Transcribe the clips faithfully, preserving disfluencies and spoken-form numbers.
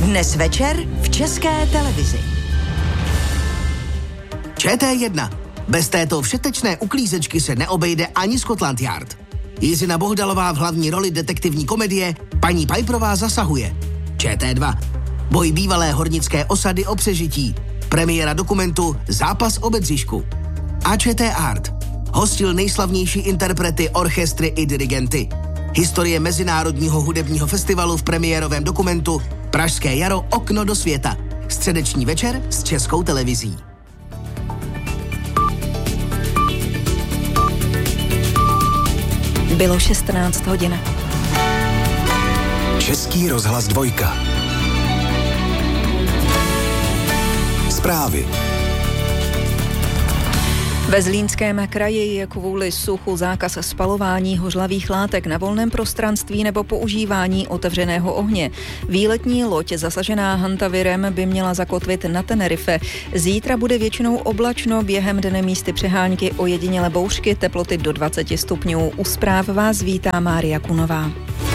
Dnes večer v České televizi. Č T jedna. Bez této všetečné uklízečky se neobejde ani Scotland Yard. Jizina Bohdalová v hlavní roli detektivní komedie Paní Piperová zasahuje. Č T dva. Boj bývalé hornické osady o přežití. Premiéra dokumentu Zápas o Bedřišku. A Č T Art. Hostil nejslavnější interprety, orchestry i dirigenty. Historie Mezinárodního hudebního festivalu v premiérovém dokumentu Pražské jaro – okno do světa. Středeční večer s Českou televizí. Bylo šestnáct hodin. Český rozhlas dvojka. Zprávy. Ve Zlínském kraji je kvůli suchu zákaz spalování hořlavých látek na volném prostranství nebo používání otevřeného ohně. Výletní loď zasažená hantavirem by měla zakotvit na Tenerife. Zítra bude většinou oblačno, během dne místy přehánky ojedinělé bouřky, teploty do dvacet stupňů. U zpráv vás vítá Mária Kunová.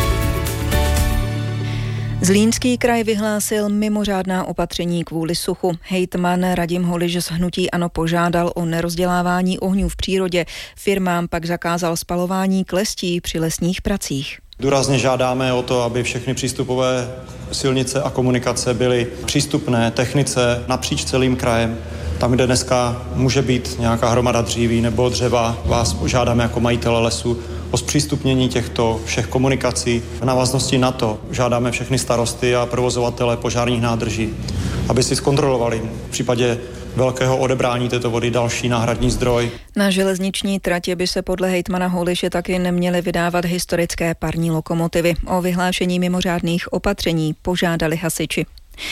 Zlínský kraj vyhlásil mimořádná opatření kvůli suchu. Hejtman Radim Holiš z hnutí ANO požádal o nerozdělávání ohňů v přírodě. Firmám pak zakázal spalování klestí při lesních pracích. Důrazně žádáme o to, aby všechny přístupové silnice a komunikace byly přístupné technice napříč celým krajem. Tam, kde dneska může být nějaká hromada dříví nebo dřeva, vás žádáme jako majitele lesu o zpřístupnění těchto všech komunikací. V návaznosti na to žádáme všechny starosty a provozovatele požárních nádrží, aby si zkontrolovali v případě velkého odebrání této vody další náhradní zdroj. Na železniční tratě by se podle hejtmana Holiše taky neměly vydávat historické parní lokomotivy. O vyhlášení mimořádných opatření požádali hasiči.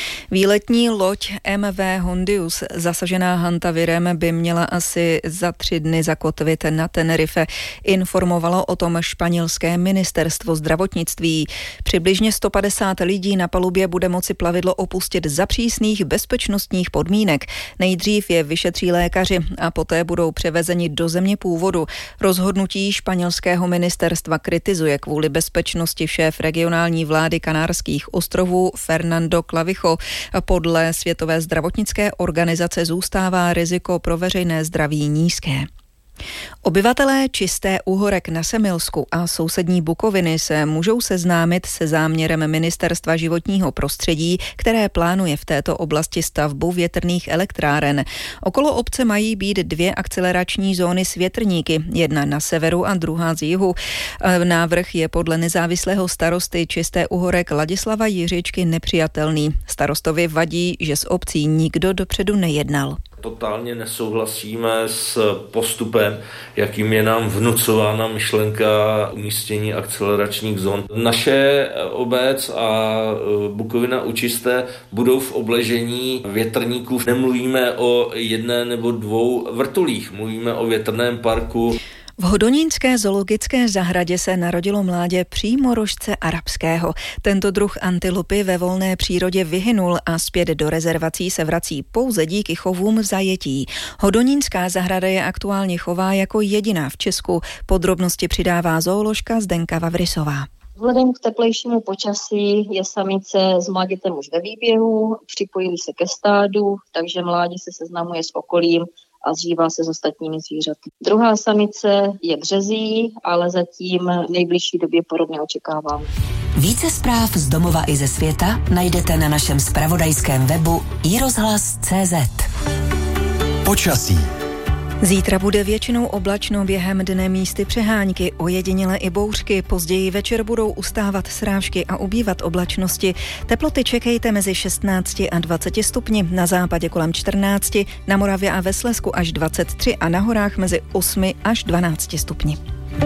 Výletní loď M V Hondius, zasažená hantavirem, by měla asi za tři dny zakotvit na Tenerife. Informovalo o tom španělské ministerstvo zdravotnictví. Přibližně sto padesát lidí na palubě bude moci plavidlo opustit za přísných bezpečnostních podmínek. Nejdřív je vyšetří lékaři a poté budou převezeni do země původu. Rozhodnutí španělského ministerstva kritizuje kvůli bezpečnosti šéf regionální vlády Kanárských ostrovů Fernando Clavijo. Podle Světové zdravotnické organizace zůstává riziko pro veřejné zdraví nízké. Obyvatelé Čisté u Horek na Semilsku a sousední Bukoviny se můžou seznámit se záměrem Ministerstva životního prostředí, které plánuje v této oblasti stavbu větrných elektráren. Okolo obce mají být dvě akcelerační zóny s větrníky, jedna na severu a druhá z jihu. Návrh je podle nezávislého starosty Čisté u Horek Ladislava Jiřičky nepřijatelný. Starostovi vadí, že s obcí nikdo dopředu nejednal. Totálně nesouhlasíme s postupem, jakým je nám vnucována myšlenka umístění akceleračních zón. Naše obec a Bukovina u Čisté budou v obležení větrníků. Nemluvíme o jedné nebo dvou vrtulích, mluvíme o větrném parku. V hodonínské zoologické zahradě se narodilo mládě přímorožce arabského. Tento druh antilopy ve volné přírodě vyhynul a zpět do rezervací se vrací pouze díky chovům v zajetí. Hodonínská zahrada je aktuálně chová jako jediná v Česku. Podrobnosti přidává zooložka Zdenka Vavrysová. Vzhledem k teplejšímu počasí je samice s mládětem už ve výběhu, připojili se ke stádu, takže mládě se seznamuje s okolím a zžívá se s ostatními zvířaty. Druhá samice je březí, ale zatím v nejbližší době porod neočekávám. Více zpráv z domova i ze světa najdete na našem zpravodajském webu i rozhlas tečka cé zet. Počasí. Zítra bude většinou oblačno, během dne místy přehánky, ojedinělé i bouřky, později večer budou ustávat srážky a ubývat oblačnosti. Teploty čekejte mezi šestnácti a dvaceti stupni, na západě kolem čtrnácti, na Moravě a ve Slezsku až dvacet tři a na horách mezi osmi až dvanácti stupni.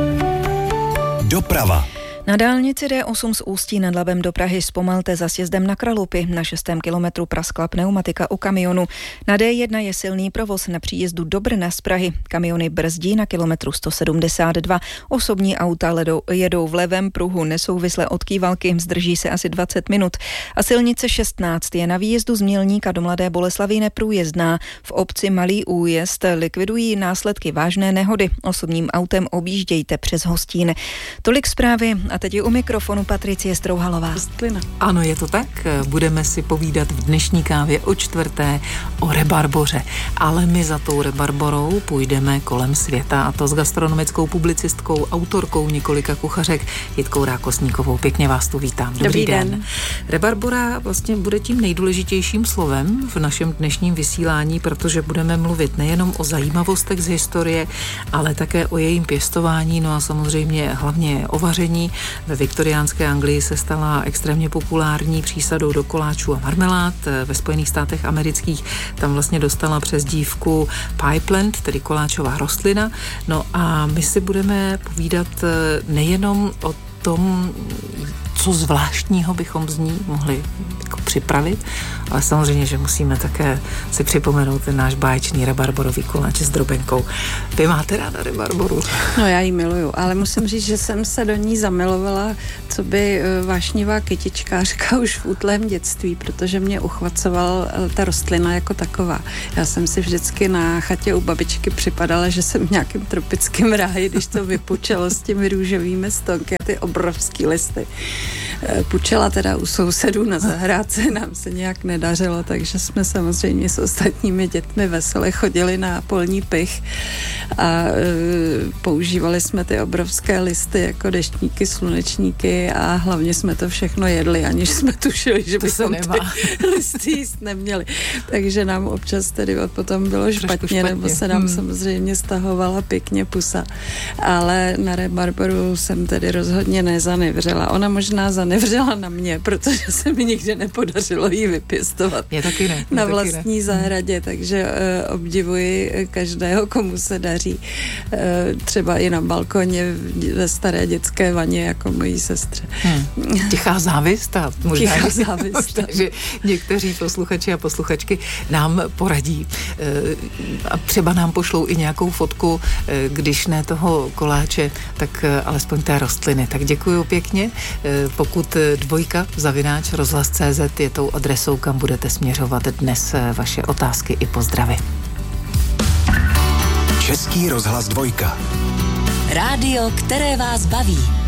Doprava. Na dálnici D osm z Ústí nad Labem do Prahy zpomalte za sjezdem na Kralupy. Na šestém kilometru praskla pneumatika u kamionu. Na D jedna je silný provoz na příjezdu do Brna z Prahy. Kamiony brzdí na kilometru sto sedmdesát dva. Osobní auta ledou, jedou v levém pruhu nesouvisle od Kývalky, zdrží se asi dvacet minut. A silnice šestnáct je na výjezdu z Mělníka do Mladé Boleslavi neprůjezdná. V obci Malý Újezd likvidují následky vážné nehody. Osobním autem objíždějte přes Hostín. Tolik zprávy a teď je u mikrofonu Patricie Strouhalová. Ano, je to tak. Budeme si povídat v dnešní kávě o čtvrté o rebarboře. Ale my za tou rebarborou půjdeme kolem světa, a to s gastronomickou publicistkou, autorkou několika kuchařek Jitkou Rákosníkovou. Pěkně vás tu vítám. Dobrý, Dobrý den. den. Rebarbora vlastně bude tím nejdůležitějším slovem v našem dnešním vysílání, protože budeme mluvit nejenom o zajímavostech z historie, ale také o jejím pěstování, no a samozřejmě hlavně o vaření. Ve viktoriánské Anglii se stala extrémně populární přísadou do koláčů a marmelád. Ve Spojených státech amerických tam vlastně dostala přezdívku pie plant, tedy koláčová rostlina. No a my si budeme povídat nejenom o tom, co zvláštního bychom z ní mohli jako připravit, ale samozřejmě, že musíme také si připomenout ten náš báječný rebarborový koláč s drobenkou. Vy máte ráda rebarboru? No, já ji miluju, ale musím říct, že jsem se do ní zamilovala, co by vášnivá kytičkářka už v útlém dětství, protože mě uchvacovala ta rostlina jako taková. Já jsem si vždycky na chatě u babičky připadala, že jsem v nějakém tropickém ráji, když to vypučelo s těmi růžovými stonky a ty obrovský listy. Pučela teda u sousedů na zahrádce, nám se nějak nedařilo, takže jsme samozřejmě s ostatními dětmi vesele chodili na polní pych a e, používali jsme ty obrovské listy jako deštníky, slunečníky a hlavně jsme to všechno jedli, aniž jsme tušili, že bychom ty listy jíst neměli. Takže nám občas tedy potom bylo špatně, špatně, nebo se nám hmm. samozřejmě stahovala pěkně pusa. Ale na rebarboru jsem tedy rozhodně nezanevřela. Ona možná zanevřela na mě, protože se mi nikdy nepodařilo jí vypěstovat je taky ne, je na taky vlastní ne. zahradě, takže uh, obdivuji každého, komu se daří. Uh, třeba i na balkoně ve staré dětské vaně, jako mojí sestře. Hmm. Tichá závist a možná, Tichá závist, možná že někteří posluchači a posluchačky nám poradí. Uh, a třeba nám pošlou i nějakou fotku, uh, když ne toho koláče, tak uh, alespoň té rostliny. Tak děkuju pěkně. Pokud dvojka zavináč rozhlas tečka cé zet je tou adresou, kam budete směřovat dnes vaše otázky i pozdravy. Český rozhlas dvojka. Rádio, které vás baví.